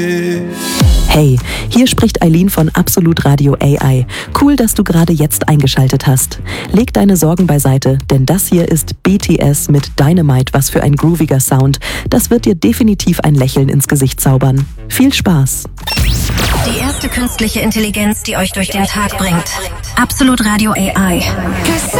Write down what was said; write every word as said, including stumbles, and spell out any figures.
Hey, hier spricht Eileen von Absolut Radio A I. Cool, dass du gerade jetzt eingeschaltet hast. Leg deine Sorgen beiseite, denn das hier ist B T S mit Dynamite, was für ein grooviger Sound. Das wird dir definitiv ein Lächeln ins Gesicht zaubern. Viel Spaß! Die erste künstliche Intelligenz, die euch durch den Tag bringt. Absolut Radio A I.